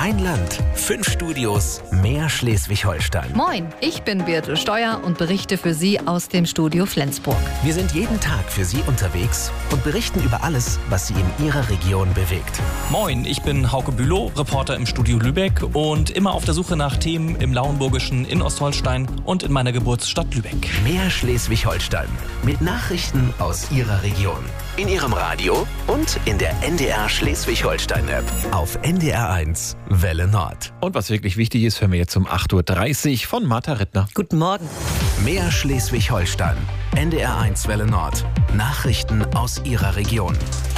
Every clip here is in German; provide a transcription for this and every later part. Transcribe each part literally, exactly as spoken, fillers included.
Ein Land, fünf Studios, mehr Schleswig-Holstein. Moin, ich bin Birte Steuer und berichte für Sie aus dem Studio Flensburg. Wir sind jeden Tag für Sie unterwegs und berichten über alles, was Sie in Ihrer Region bewegt. Moin, ich bin Hauke Bülow, Reporter im Studio Lübeck und immer auf der Suche nach Themen im Lauenburgischen, in Ostholstein und in meiner Geburtsstadt Lübeck. Mehr Schleswig-Holstein mit Nachrichten aus Ihrer Region. In Ihrem Radio und in der N D R Schleswig-Holstein-App. Auf N D R eins Welle Nord. Und was wirklich wichtig ist, hören wir jetzt um acht Uhr dreißig von Martha Rittner. Guten Morgen. Mehr Schleswig-Holstein. N D R eins Welle Nord. Nachrichten aus Ihrer Region.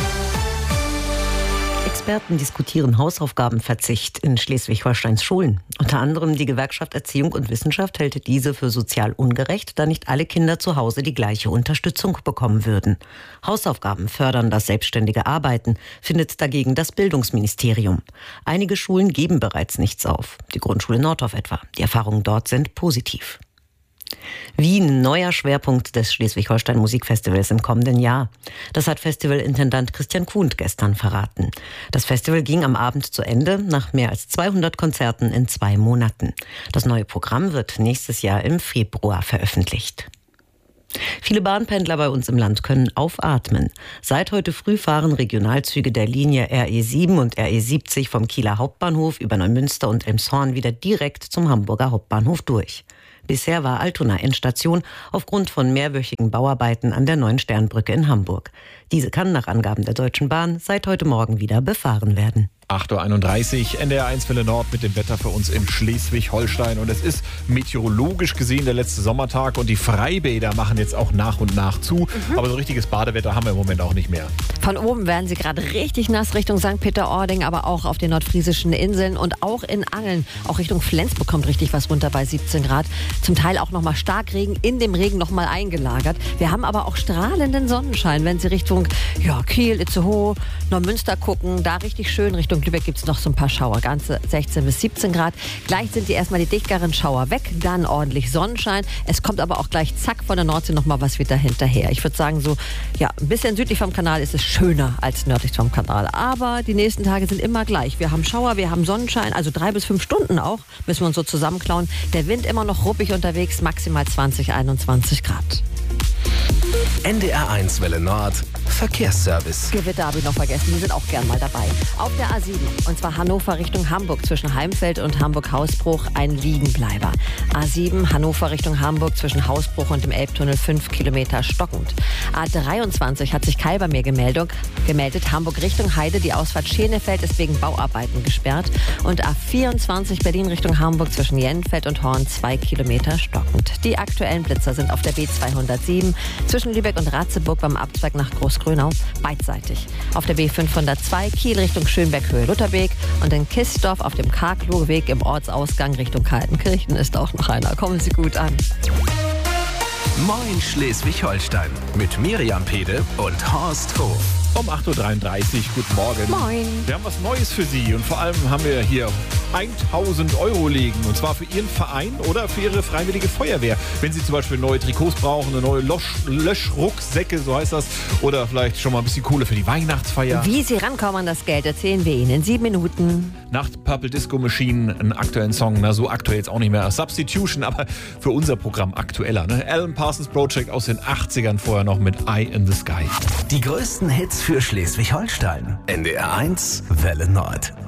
Experten diskutieren Hausaufgabenverzicht in Schleswig-Holsteins Schulen. Unter anderem die Gewerkschaft Erziehung und Wissenschaft hält diese für sozial ungerecht, da nicht alle Kinder zu Hause die gleiche Unterstützung bekommen würden. Hausaufgaben fördern das selbstständige Arbeiten, findet dagegen das Bildungsministerium. Einige Schulen geben bereits nichts auf, die Grundschule Nordorf etwa. Die Erfahrungen dort sind positiv. Wien, neuer Schwerpunkt des Schleswig-Holstein Musikfestivals im kommenden Jahr. Das hat Festivalintendant Christian Kuhnt gestern verraten. Das Festival ging am Abend zu Ende, nach mehr als zweihundert Konzerten in zwei Monaten. Das neue Programm wird nächstes Jahr im Februar veröffentlicht. Viele Bahnpendler bei uns im Land können aufatmen. Seit heute früh fahren Regionalzüge der Linie R E sieben und R E siebzig vom Kieler Hauptbahnhof über Neumünster und Elmshorn wieder direkt zum Hamburger Hauptbahnhof durch. Bisher war Altona Endstation aufgrund von mehrwöchigen Bauarbeiten an der neuen Sternbrücke in Hamburg. Diese kann nach Angaben der Deutschen Bahn seit heute Morgen wieder befahren werden. acht Uhr einunddreißig, N D R eins Welle Nord mit dem Wetter für uns in Schleswig-Holstein. Und es ist meteorologisch gesehen der letzte Sommertag und die Freibäder machen jetzt auch nach und nach zu. Mhm. Aber so richtiges Badewetter haben wir im Moment auch nicht mehr. Von oben werden sie gerade richtig nass Richtung Sankt Peter-Ording, aber auch auf den nordfriesischen Inseln und auch in Angeln. Auch Richtung Flensburg kommt richtig was runter bei siebzehn Grad. Zum Teil auch nochmal Starkregen, in dem Regen nochmal eingelagert. Wir haben aber auch strahlenden Sonnenschein, wenn Sie Richtung ja, Kiel, Itzehoe, Neumünster gucken. Da richtig schön. Richtung Lübeck gibt es noch so ein paar Schauer, ganze sechzehn bis siebzehn Grad. Gleich sind die erstmal die dichteren Schauer weg, dann ordentlich Sonnenschein. Es kommt aber auch gleich zack von der Nordsee nochmal was wieder hinterher. Ich würde sagen, so ja, ein bisschen südlich vom Kanal ist es schöner als nördlich vom Kanal. Aber die nächsten Tage sind immer gleich. Wir haben Schauer, wir haben Sonnenschein, also drei bis fünf Stunden auch, müssen wir uns so zusammenklauen. Der Wind immer noch ruppig unterwegs, maximal zwanzig, einundzwanzig Grad. N D R eins Welle Nord, Verkehrsservice. Gewitter habe ich noch vergessen, die sind auch gern mal dabei. Auf der A sieben, und zwar Hannover Richtung Hamburg, zwischen Heimfeld und Hamburg-Hausbruch, ein Liegenbleiber. A sieben, Hannover Richtung Hamburg, zwischen Hausbruch und dem Elbtunnel, fünf Kilometer stockend. A dreiundzwanzig hat sich Kai bei mir gemeldet, gemeldet. Hamburg Richtung Heide, die Ausfahrt Schenefeld ist wegen Bauarbeiten gesperrt. Und A vierundzwanzig, Berlin Richtung Hamburg, zwischen Jenfeld und Horn, zwei Kilometer stockend. Die aktuellen Blitzer sind auf der B zweihundertsieben, zwischen Lübeck und Ratzeburg beim Abzweig nach Großgrönau, beidseitig. Auf der B fünfhundertzwei Kiel Richtung Schönberg-Höhe-Lutterbeek und in Kissdorf auf dem Karkloweg im Ortsausgang Richtung Kaltenkirchen ist auch noch einer. Kommen Sie gut an. Moin Schleswig-Holstein mit Miriam Pede und Horst Hof. Um acht Uhr dreiunddreißig, guten Morgen. Moin. Wir haben was Neues für Sie und vor allem haben wir hier tausend Euro liegen. Und zwar für Ihren Verein oder für Ihre freiwillige Feuerwehr. Wenn Sie zum Beispiel neue Trikots brauchen, eine neue Losch- Löschrucksäcke, so heißt das. Oder vielleicht schon mal ein bisschen Kohle für die Weihnachtsfeier. Wie Sie rankommen an das Geld, erzählen wir Ihnen in sieben Minuten. Nach Purple Disco Machine einen aktuellen Song. Na, so aktuell jetzt auch nicht mehr. Substitution, aber für unser Programm aktueller. Ne? Alan Parsons Project aus den achtzigern, vorher noch mit Eye in the Sky. Die größten Hits für Schleswig-Holstein. N D R eins Welle Nord.